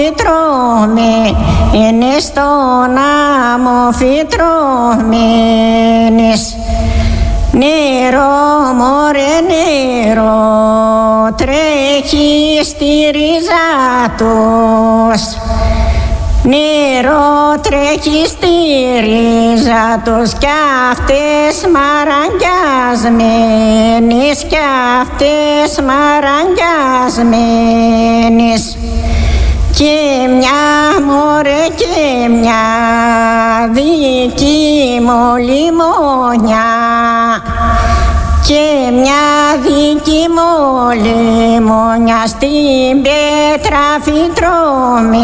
Φυτρώμη, είναι στον άμμο φυτρώμενης. Νερό, μωρέ νερό, τρέχει στη ρίζα τους. Νερό τρέχει στη ρίζα τους κι αυτές μαραγιασμένες, κι αυτές μαραγιασμένες. Και μια μωρέ και μια δική μου λιμόνια, και μια δική μου λιμόνια στην πέτρα φυτρώμη.